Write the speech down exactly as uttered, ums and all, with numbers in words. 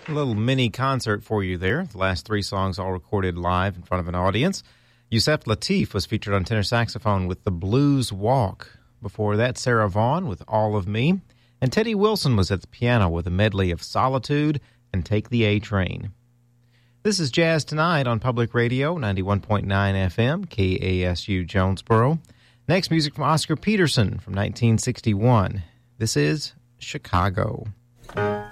A little mini concert for you there. The last three songs all recorded live in front of an audience. Yusef Lateef was featured on tenor saxophone with The Blues Walk. Before that, Sarah Vaughan with All of Me. And Teddy Wilson was at the piano with a medley of Solitude and Take the A Train. This is Jazz Tonight on Public Radio, ninety-one point nine F M, K A S U Jonesboro. Next, music from Oscar Peterson from nineteen sixty-one. This is Chicago.